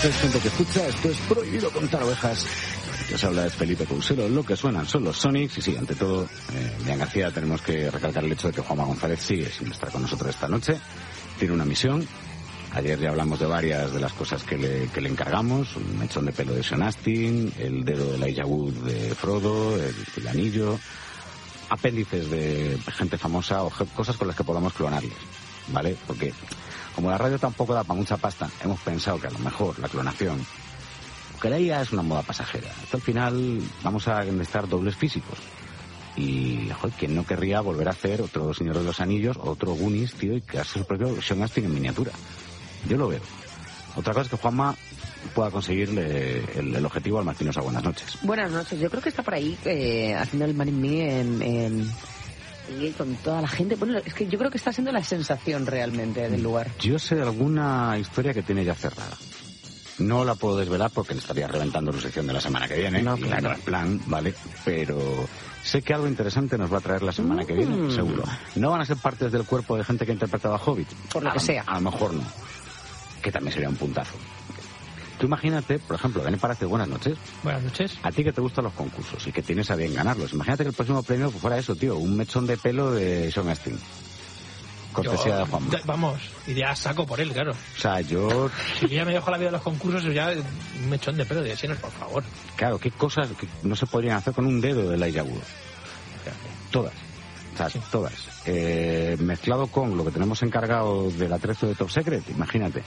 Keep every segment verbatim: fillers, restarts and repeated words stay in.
noches, gente que escucha. Esto es Prohibido Contar Ovejas. Que os habla es Felipe Couselo. Lo que suenan son los Sonics. Y sí, ante todo, eh, Bian García, tenemos que recalcar el hecho de que Juanma González sigue sin estar con nosotros esta noche. Tiene una misión. Ayer ya hablamos de varias de las cosas que le, que le encargamos. Un mechón de pelo de Sean Astin, el dedo de Elijah Wood de Frodo, el, el anillo, apéndices de gente famosa o cosas con las que podamos clonarles, ¿vale? Porque como la radio tampoco da para mucha pasta, hemos pensado que a lo mejor la clonación, que la I A es una moda pasajera. Hasta al final vamos a necesitar dobles físicos. Y, joder, ¿quién no querría volver a hacer otro Señor de los Anillos, otro Goonies, tío, y quedarse su propio Sean Astin en miniatura? Yo lo veo. Otra cosa es que Juanma pueda conseguirle el, el objetivo al Martinosa. Buenas noches. Buenas noches. Yo creo que está por ahí eh, haciendo el Man in Me en, en, en, con toda la gente. Bueno, es que yo creo que está siendo la sensación realmente del lugar. Yo sé de alguna historia que tiene ya cerrada. No la puedo desvelar porque le estaría reventando su sección de la semana que viene. No, claro. En plan, ¿vale? Pero sé que algo interesante nos va a traer la semana mm. que viene, seguro. ¿No van a ser partes del cuerpo de gente que ha interpretado a Hobbit? Por lo a, que sea. A lo mejor no. Que también sería un puntazo. Tú imagínate, por ejemplo, Dani Palacio, buenas noches. Buenas noches. A ti que te gustan los concursos y que tienes a bien ganarlos. Imagínate que el próximo premio fuera eso, tío, un mechón de pelo de Sean Astin. Cortesía yo, de Juanma. Vamos, iría a saco por él, claro. O sea, yo... Si ya me dejo la vida de los concursos, ya un mechón de pelo de Seanos, por favor. Claro, qué cosas que no se podrían hacer con un dedo de Elijah Wood. Todas. O sea, sí. todas. Eh, mezclado con lo que tenemos encargado del atrezo de Top Secret, imagínate.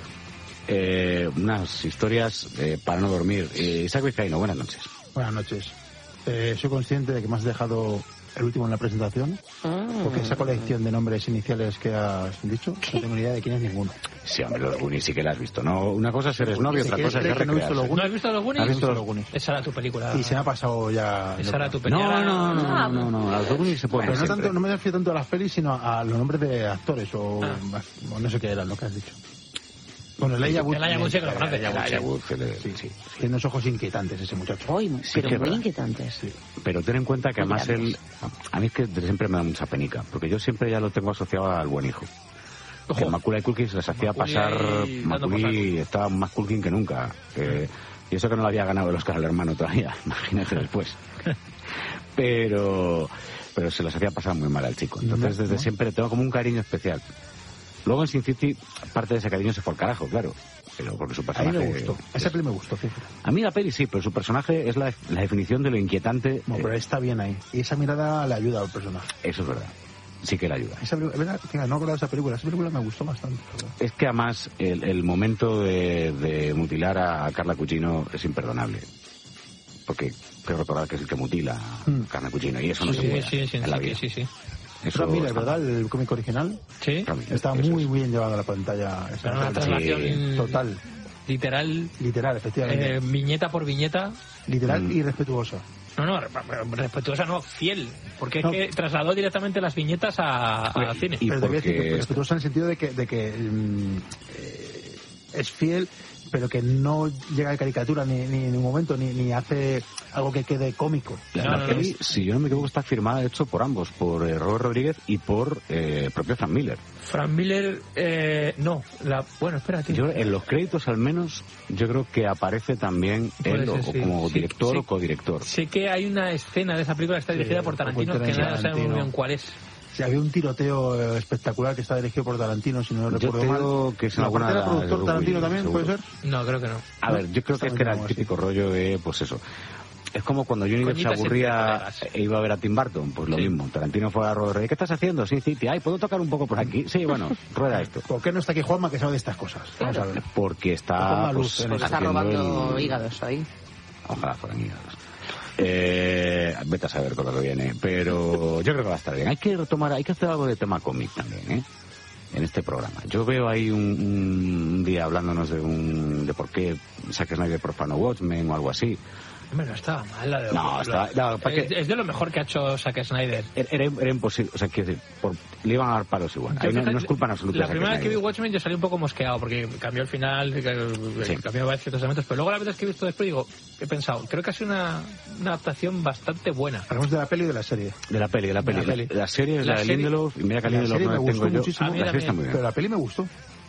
Eh, unas historias eh, para no dormir. Eh, Isaac Vizcaíno, buenas noches. Buenas noches. Eh, soy consciente de que me has dejado el último en la presentación, ah. porque esa colección de nombres iniciales que has dicho, ¿qué? No tengo ni idea de quién es ninguno. Sí, hombre, los Goonies sí que la has visto, ¿no? Una cosa es ser novio y otra cosa es que no, visto los ¿No has visto los Goonies? ¿Has visto los Goonies? Esa era tu película. Y se me ha pasado ya... Esa era tu película. No, no, no, no, no, no, los Goonies se pueden bueno, no, tanto, no me refiero tanto a las pelis, sino a los nombres de actores o, ah. o no sé qué eran lo que has dicho. Bueno, el Elijah Wood. El Elijah Wood sí que lo conoce. El Elijah Wood, sí, sí. Tiene unos ojos inquietantes ese muchacho. Uy, sí, pero muy inquietantes. Sí. Pero ten en cuenta que además él... A mí es que siempre me da mucha penica, porque yo siempre ya lo tengo asociado al buen hijo. Ojo. Que Macaulay Culkin se les hacía Macaulay pasar... Macaulay estaba más Culkin que nunca. Eh, y eso que no lo había ganado el Oscar al hermano todavía, imagínate después. Pero... Pero se les hacía pasar muy mal al chico. Entonces desde ¿no? siempre le tengo como un cariño especial. Luego en Sin City, parte de ese cariño se fue al carajo, claro. Pero porque su personaje... A mí me gustó. Esa peli me gustó, fíjate. A mí la peli sí, pero su personaje es la, la definición de lo inquietante. No, pero está bien ahí. Y esa mirada le ayuda al personaje. Eso es verdad. Sí que le ayuda. Esa, ¿verdad? Fíjate, no acordaba de esa película. Esa película me gustó bastante, ¿verdad? Es que además el, el momento de, de mutilar a Carla Cugino es imperdonable. Porque creo recordar que es el que mutila a mm. Carla Cugino. Y eso no sí, se puede sí, sí, en la sí, vida. sí, sí. Eso mira, es verdad, el cómic original sí está muy es. bien llevado a la pantalla. Pero una traslación sí. total. Literal. Literal, efectivamente. Eh, viñeta por viñeta. Literal mm. y respetuosa. No, no, respetuosa no, fiel. Porque no. es que trasladó directamente las viñetas a, a cine. Y pero te voy a decir que respetuosa en el sentido de que, de que mm, eh, es fiel, pero que no llega de caricatura ni, ni en un momento, ni, ni hace algo que quede cómico. La, no, la no, peli, no. Si yo no me equivoco, está firmada, de hecho, por ambos, por eh, Robert Rodríguez y por eh, propio Frank Miller. Frank Miller, eh, no, la, bueno, espérate. Yo, en los créditos al menos, yo creo que aparece también él o, sí. como sí, director sí. o codirector. Sé que hay una escena de esa película que está dirigida sí, por Tarantino, que no sabemos muy bien cuál es. Sí, había un tiroteo espectacular que está dirigido por Tarantino, si no lo recuerdo mal. Yo creo que es ¿La parte del productor Tarantino también, seguro. puede ser? No, creo que no. A ver, yo creo que es que era el típico así. rollo de, pues eso. Es como cuando Johnny Depp se aburría e iba a ver a Tim Burton, pues lo sí. mismo. Tarantino fue a Rodríguez. ¿Qué estás haciendo? Sí, sí, ay, ¿puedo tocar un poco por aquí? Sí, bueno, rueda esto. ¿Por qué no está aquí Juanma que sabe de estas cosas? Claro. Vamos a ver. Porque está... Pues, pues está robando el... hígados ahí. Ojalá fueran hígados. Eh, vete a saber con lo que viene, pero yo creo que va a estar bien. Hay que retomar, hay que hacer algo de tema cómic también, ¿eh? En este programa. Yo veo ahí un, un día hablándonos de un de por qué Zack Snyder profano Watchmen o algo así. Hombre, no estaba mal la de... No, está, no, es, es de lo mejor que ha hecho Zack Snyder. Era, era imposible, o sea, quiero decir, por, le iban a dar palos igual. Ahí no, no es culpa en absoluto. La primera vez que vi Watchmen yo salí un poco mosqueado, porque cambió el final, sí. cambió varios ciertos elementos, pero luego la vez que he visto después digo, he pensado, creo que ha sido una, una adaptación bastante buena. Hablamos de la peli o de la serie. De la peli, de la peli. De la, peli. La, la serie es la, la de Lindelof, y mira que a Lindelof no la tengo yo. A mí la serie está muy bien. Pero la peli me gustó.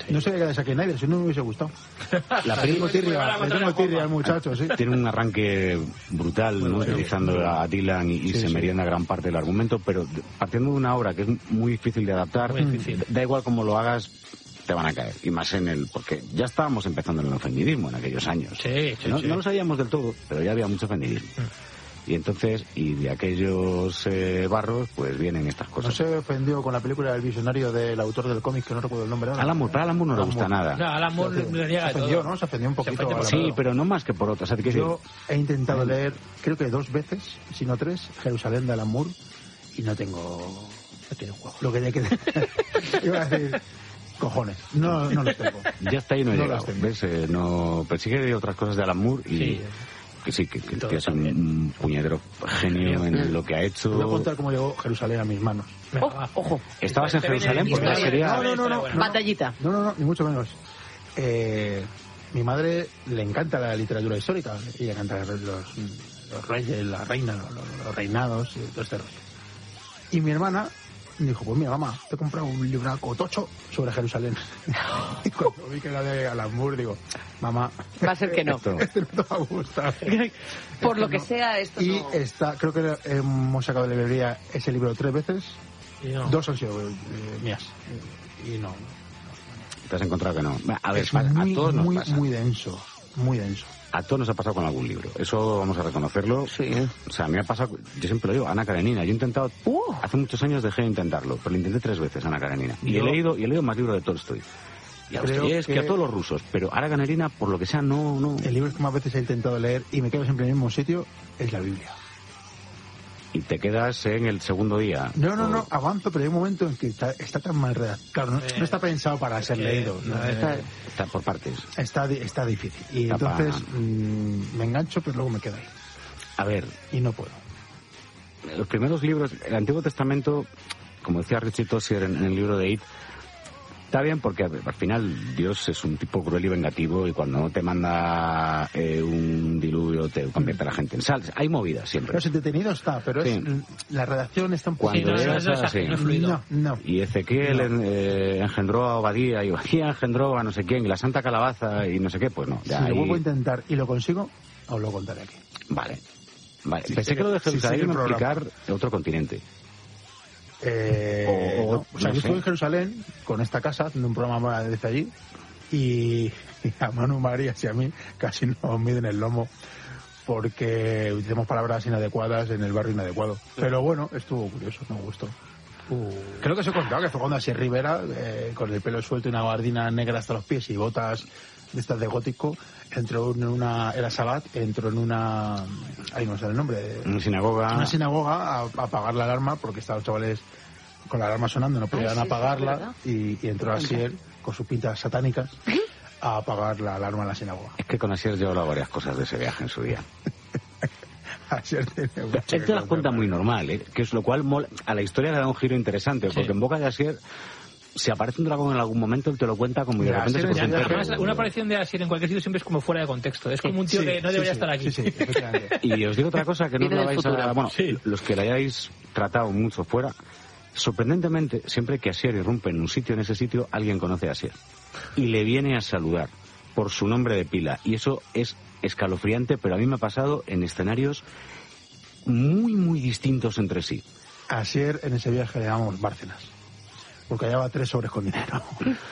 No sé qué de Zack Snyder, si no me hubiese gustado. La película Le tirria, le tengo tirria al muchacho, sí. tiene un arranque brutal, ¿no? bueno, Utilizando sí. a Dylan y, y Sí, se sí. merienda gran parte del argumento, pero partiendo de una obra que es muy difícil de adaptar, Muy difícil. da igual cómo lo hagas, te van a caer. Y más en el... porque ya estábamos empezando en el ofendidismo en aquellos años. Sí, sí, no, sí. no lo sabíamos del todo, pero ya había mucho ofendidismo. Y entonces, y de aquellos eh, barros, pues vienen estas No cosas. se ofendió con la película del visionario del autor del cómic, que no recuerdo el nombre ahora. Alan Moore, pero a Alan Moore no le Alan gusta Moore. nada. No, Alan Moore Se le niega de ofendió, todo. ¿no? Se ofendió un Se poquito. ofendió por Alan Sí, Moore. pero no más que por otras. O sea, que Yo he intentado leer, creo que dos veces, si no tres, Jerusalén de Alan Moore, y no tengo... No tiene juego. Lo que hay que... Iba a decir... Cojones. No, no los tengo. ya está ahí no he No llegado. las tengo. ¿Ves? Eh, no... Persigue otras cosas de Alan Moore y... Sí. Que sí, que, que el Todo tío es un, también. un puñetero genio en lo que ha hecho. Te voy a contar cómo llegó Jerusalén a mis manos. Venga, Oh, va. ojo, Estabas en Te viene Jerusalén porque historia. sería... No, no, no, no. Bueno. batallita. No, no, no, ni mucho menos. Eh, mi madre le encanta la literatura histórica. Y le encanta los, los reyes, la reina, los, los reinados, y todo este rollo. Y mi hermana dijo, pues mira, mamá, te he comprado un libro tocho sobre Jerusalén. Y cuando vi que era de Alan Moore, digo, mamá... Va a ser que no. Esto- Este no te va a gustar. Por lo que no. sea, esto Y no... está, creo que hemos sacado de librería ese libro tres veces. Y no. Dos han sido eh, mías. Y no. Te has encontrado que no. A ver, Es pasa- muy, a todos nos muy, pasa. muy denso. Muy denso. A todos nos ha pasado con algún libro. Eso vamos a reconocerlo. Sí. O sea, a mí me ha pasado, yo siempre lo digo, Ana Karenina. Yo he intentado, Uh. hace muchos años dejé de intentarlo, pero lo intenté tres veces, Ana Karenina. Y Yo- he leído, y he leído más libros de Tolstoy. Y a Creo Dostoyevsky, que- a todos los rusos. Pero Ana Karenina, por lo que sea, no, no. El libro que más veces he intentado leer y me quedo siempre en el mismo sitio es la Biblia. Y te quedas en el segundo día. No, no, O- no, avanzo, pero hay un momento en que está, está tan mal redactado. Claro, no, Eh, no está pensado para ser que- leído. no, no, está- eh, Está por partes. está, di- está difícil. Y Está pa- entonces mm, me engancho, pero luego me quedo ahí. A ver, Y no puedo. los primeros libros, el Antiguo Testamento, como decía Richie Tossier en, en el libro de It, está bien porque al final Dios es un tipo cruel y vengativo y cuando te manda eh, un diluvio te convierte a la gente en sal. Hay movidas siempre. Pero es entretenido está, pero es, Sí. la redacción está un poco... Cuando Sí, no, no, llegas no es así. ágil, no es fluido. No, no. Y Ezequiel No. en- eh, engendró a Obadía y Obadía engendró a no sé quién y la Santa Calabaza y no sé qué, pues no. Si de lo ahí- vuelvo a intentar y lo consigo, os lo contaré aquí. Vale. Vale. Si Pensé sigue- que lo de si Jerusalén sigue el iba a programa. explicar otro continente. Eh, O- o- no. O sea, no yo sé. estuve en Jerusalén con esta casa haciendo un programa desde allí y, y a Manu Marías y a mí casi nos miden el lomo porque utilizamos palabras inadecuadas en el barrio inadecuado. Pero bueno, estuvo curioso, me gustó. Creo que os he contado que fue cuando Asier Rivera, eh, con el pelo suelto y una gabardina negra hasta los pies y botas de estas de gótico, entró en una, era Sabat, entró en una, ahí no sé el nombre, En una sinagoga. una sinagoga a, a apagar la alarma porque estaban los chavales con la alarma sonando, no podían sí, sí, apagarla ¿verdad? y, y entró Asier con sus pintas satánicas a apagar la alarma en la sinagoga. Es que con Asier yo he hablado varias cosas de ese viaje en su día. Asier tiene mucho Él que te das cuenta contar. muy normal, ¿eh? Que es lo cual mola- a la historia le da un giro interesante, porque Sí. en boca de Asier, si aparece un dragón en algún momento, él te lo cuenta como y de Ya, repente se Asier produce un ya- perro. Además, una aparición de Asier en cualquier sitio siempre es como fuera de contexto. Es como un tío Sí, que no sí, debería sí, estar aquí. Sí, sí, efectivamente. Y os digo otra cosa que no Viene la del vais a... futuro. Bueno, Sí. los que la hayáis tratado mucho fuera, sorprendentemente, siempre que Asier irrumpe en un sitio, en ese sitio, alguien conoce a Asier. Y le viene a saludar por su nombre de pila. Y eso es escalofriante, pero a mí me ha pasado en escenarios muy, muy distintos entre sí. Asier en ese viaje le llamamos Bárcenas, porque llevaba tres sobres con dinero.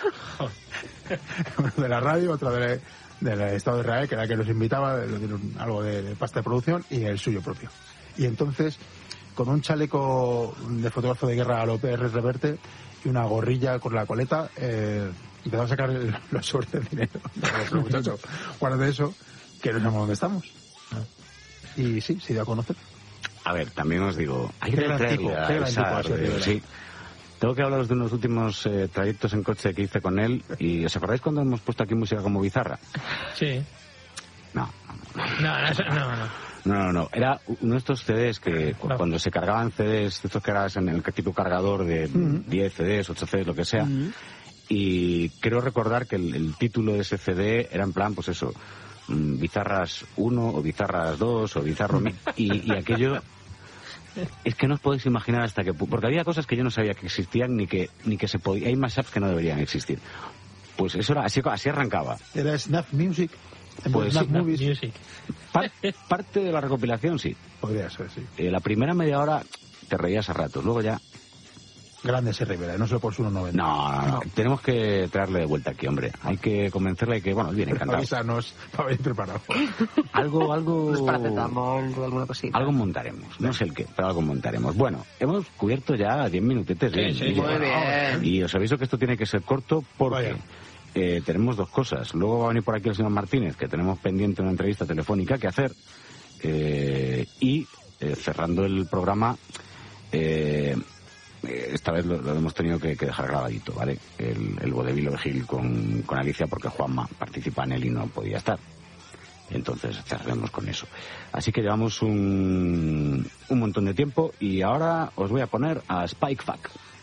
Uno de la radio, otro de- del Estado de Israel, que era el que nos invitaba, le dieron algo de, de pasta de producción, y el suyo propio. Y entonces, con un chaleco de fotógrafo de guerra a lo P R Reverte y una gorrilla con la coleta, eh, empezó a sacar el- los sobres de dinero. Pero, muchacho, guarda de eso, que no sabemos dónde estamos. Y sí, se dio a conocer. A ver, también os digo, hay Qué que gran traerle tipo, a qué gran esa tipo, Asier de- Rivera. sí. Tengo que hablaros de unos últimos eh, trayectos en coche que hice con él. ¿Y os acordáis cuando hemos puesto aquí música como bizarra? Sí. No, No, no, eso- no, no. no, no, no. Era uno de estos C Ds que cu- No. cuando se cargaban C Ds, estos que eras en el tipo cargador de diez C Ds, ocho C Ds, lo que sea. Y creo recordar que el, el título de ese C D era en plan, pues eso, mm, Bizarras uno o Bizarras dos o Bizarro... mi- y, y aquello... Es que no os podéis imaginar hasta qué punto... Porque había cosas que yo no sabía que existían ni que ni que se podía... Hay mashups que no deberían existir. Pues eso era, así, así arrancaba. Era Snap Music. Pues Snap sí, Movies. Music. Par- parte de la recopilación, sí. Podría ser, sí. Eh, la primera media hora te reías a ratos, luego ya... Grande ese Rivera, no solo por su uno noventa. No, no, no, No. tenemos que traerle de vuelta aquí, hombre. Hay que convencerle de que, bueno, viene encantado. Avísanos para venir preparado. Algo, algo... Unos paracetamol o alguna cosita. Algo montaremos, no sé el qué, pero algo montaremos. Bueno, hemos cubierto ya diez minutetes. Sí, bien, sí, y- muy bien. Y os aviso que esto tiene que ser corto porque Vaya. eh, tenemos dos cosas. Luego va a venir por aquí el señor Martínez, que tenemos pendiente una entrevista telefónica que hacer. Eh, y eh, cerrando el programa... Eh, Eh, esta vez lo, lo hemos tenido que, que dejar grabadito, ¿vale? El, el vodevil de Gil con, con Alicia, porque Juanma participa en él y no podía estar. Entonces cerraremos con eso. Así que llevamos un, un montón de tiempo y ahora os voy a poner a Spike Fuck.